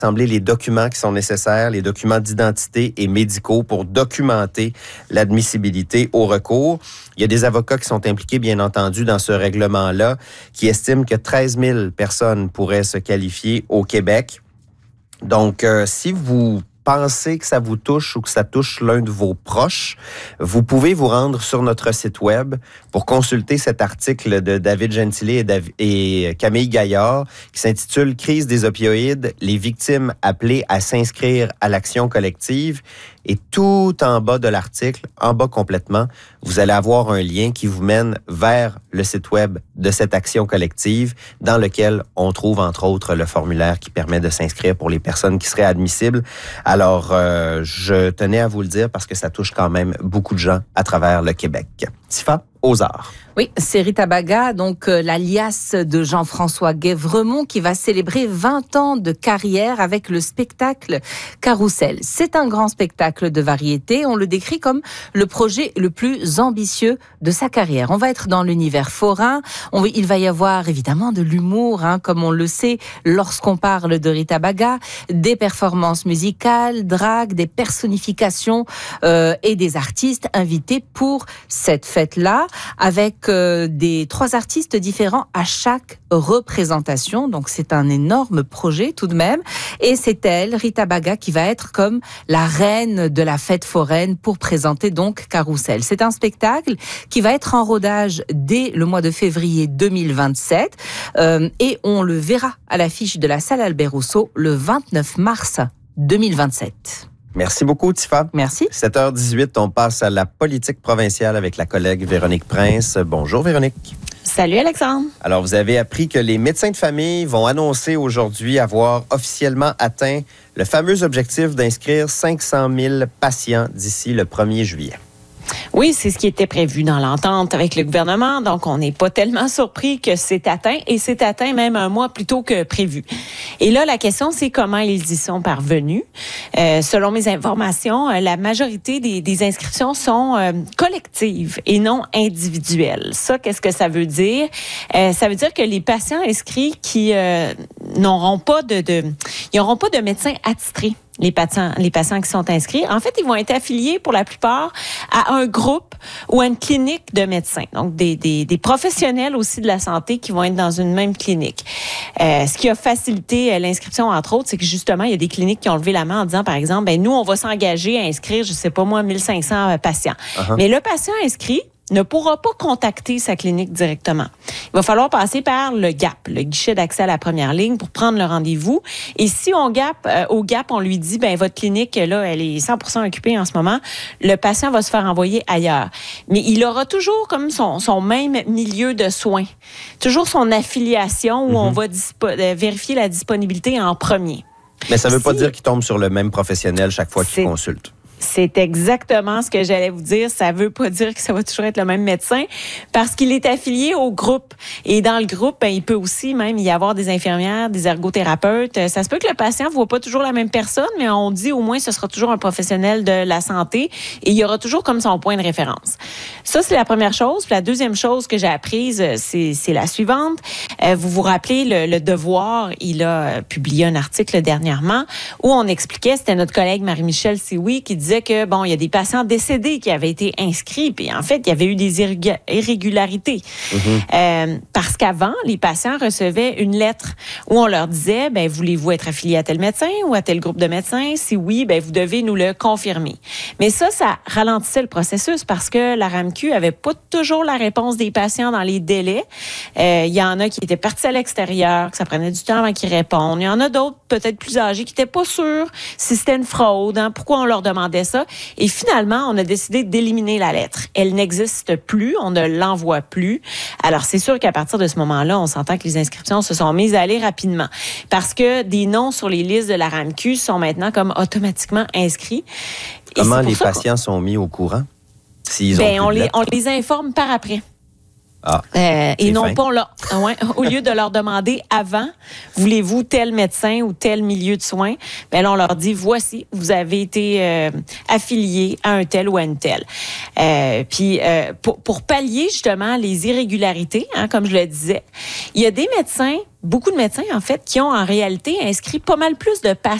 rassembler les documents qui sont nécessaires, les documents d'identité et médicaux pour documenter l'admissibilité au recours. Il y a des avocats qui sont impliqués, bien entendu, dans ce règlement-là, qui estiment que 13 000 personnes pourraient se qualifier au Québec. Donc, si vous pensez que ça vous touche ou que ça touche l'un de vos proches, vous pouvez vous rendre sur notre site web pour consulter cet article de David Gentile et Camille Gaillard qui s'intitule « Crise des opioïdes, les victimes appelées à s'inscrire à l'action collective ». Et tout en bas de l'article, en bas complètement, vous allez avoir un lien qui vous mène vers le site web de cette action collective dans lequel on trouve entre autres le formulaire qui permet de s'inscrire pour les personnes qui seraient admissibles. Alors, je tenais à vous le dire parce que ça touche quand même beaucoup de gens à travers le Québec. Tifa, aux arts. Oui, c'est Rita Baga, donc l'alias de Jean-François Guèvremont, qui va célébrer 20 ans de carrière avec le spectacle Carrousel. C'est un grand spectacle de variété. On le décrit comme le projet le plus ambitieux de sa carrière. On va être dans l'univers forain. Il va y avoir évidemment de l'humour, comme on le sait lorsqu'on parle de Rita Baga, des performances musicales, drague, des personnifications et des artistes invités pour cette fête-là, avec des 3 artistes différents à chaque représentation. Donc, c'est un énorme projet tout de même. Et c'est elle, Rita Baga, qui va être comme la reine de la fête foraine pour présenter donc Carrousel. C'est un spectacle qui va être en rodage dès le mois de février 2027 et on le verra à l'affiche de la salle Albert Rousseau le 29 mars 2027. Merci beaucoup, Tifa. Merci. 7h18, on passe à la politique provinciale avec la collègue Véronique Prince. Bonjour, Véronique. Salut, Alexandre. Alors, vous avez appris que les médecins de famille vont annoncer aujourd'hui avoir officiellement atteint le fameux objectif d'inscrire 500 000 patients d'ici le 1er juillet. Oui, c'est ce qui était prévu dans l'entente avec le gouvernement. Donc, on n'est pas tellement surpris que c'est atteint et c'est atteint même un mois plus tôt que prévu. Et là, la question, c'est comment ils y sont parvenus. Selon mes informations, la majorité des inscriptions sont collectives et non individuelles. Ça, qu'est-ce que ça veut dire? Ça veut dire que les patients inscrits qui n'auront pas ils n'auront pas de médecin attitré. Les patients qui sont inscrits, en fait, ils vont être affiliés pour la plupart à un groupe ou à une clinique de médecins. Donc, des professionnels aussi de la santé qui vont être dans une même clinique. Ce qui a facilité l'inscription, entre autres, c'est que justement, il y a des cliniques qui ont levé la main en disant, par exemple, nous, on va s'engager à inscrire, 1500 patients. Uh-huh. Mais le patient inscrit ne pourra pas contacter sa clinique directement. Il va falloir passer par le GAP, le guichet d'accès à la première ligne, pour prendre le rendez-vous. Et si au GAP, on lui dit, votre clinique, là, elle est 100% occupée en ce moment, le patient va se faire envoyer ailleurs. Mais il aura toujours comme son même milieu de soins. Toujours son affiliation où on va vérifier la disponibilité en premier. Mais ça ne veut pas dire qu'il tombe sur le même professionnel chaque fois qu'il consulte. C'est exactement ce que j'allais vous dire. Ça veut pas dire que ça va toujours être le même médecin parce qu'il est affilié au groupe. Et dans le groupe, il peut aussi même y avoir des infirmières, des ergothérapeutes. Ça se peut que le patient voit pas toujours la même personne, mais on dit au moins ce sera toujours un professionnel de la santé et il y aura toujours comme son point de référence. Ça, c'est la première chose. Puis la deuxième chose que j'ai apprise, c'est la suivante. Vous vous rappelez, le Devoir, il a publié un article dernièrement où on expliquait, c'était notre collègue Marie-Michel Sioui qui disait que, il y a des patients décédés qui avaient été inscrits, puis en fait, il y avait eu des irrégularités. Parce qu'avant, les patients recevaient une lettre où on leur disait, voulez-vous être affilié à tel médecin ou à tel groupe de médecins? Si oui, vous devez nous le confirmer. Mais ça ralentissait le processus parce que la RAMQ avait pas toujours la réponse des patients dans les délais. Il y en a qui étaient partis à l'extérieur, que ça prenait du temps avant qu'ils répondent. Il y en a d'autres, peut-être plus âgés, qui n'étaient pas sûrs si c'était une fraude, pourquoi on leur demandait ça. Et finalement, on a décidé d'éliminer la lettre. Elle n'existe plus, on ne l'envoie plus. Alors, c'est sûr qu'à partir de ce moment-là, on s'entend que les inscriptions se sont mises à aller rapidement. Parce que des noms sur les listes de la RAMQ sont maintenant comme automatiquement inscrits. Comment les patients sont mis au courant? S'ils ont on les informe par après. Et non pas, au lieu de leur demander avant, voulez-vous tel médecin ou tel milieu de soins, ben là, on leur dit, voici, vous avez été affilié à un tel ou à une telle. Puis, pour pallier justement les irrégularités, comme je le disais, il y a des médecins, beaucoup de médecins, en fait, qui ont en réalité inscrit pas mal plus de patients